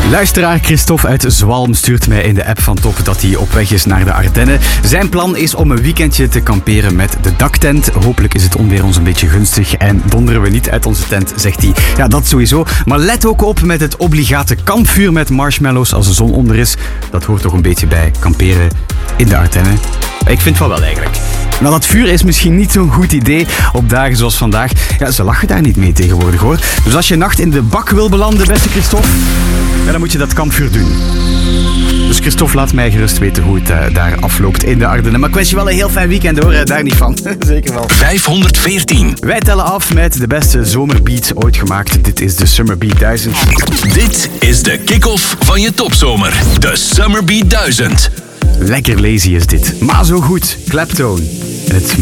Luisteraar Christophe uit Zwalm stuurt mij in de app van Top dat hij op weg is naar de Ardennen. Zijn plan is om een weekendje te kamperen met de daktent. Hopelijk is het onweer ons een beetje gunstig en donderen we niet uit onze tent, zegt hij. Ja, dat sowieso. Maar let ook op met het obligate kampvuur met marshmallows als de zon onder is. Dat hoort toch een beetje bij kamperen in de Ardennen. Ik vind van wel eigenlijk. Nou, dat vuur is misschien niet zo'n goed idee op dagen zoals vandaag. Ja, ze lachen daar niet mee tegenwoordig hoor. Dus als je een nacht in de bak wil belanden, beste Christophe, ja, dan moet je dat kampvuur doen. Dus Christophe, laat mij gerust weten hoe het daar afloopt in de Ardennen. Maar ik wens je wel een heel fijn weekend hoor, daar niet van. Zeker wel. 514. Wij tellen af met de beste zomerbeat ooit gemaakt. Dit is de Summer Beat 1000. Dit is de kick-off van je topzomer. De Summer Beat 1000. Lekker lazy is dit, maar zo goed. Claptone. Het